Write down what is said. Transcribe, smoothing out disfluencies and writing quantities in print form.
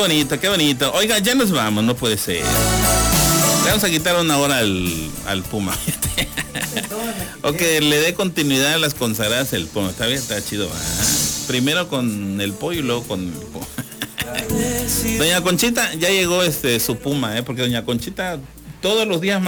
bonito, qué bonito. Oiga, ya nos vamos, no puede ser. Le vamos a quitar una hora al Puma. O que le dé continuidad a las consagradas del Puma. Está bien, está chido. Primero con el pollo y luego con el Puma. Doña Conchita, ya llegó su Puma, porque Doña Conchita todos los días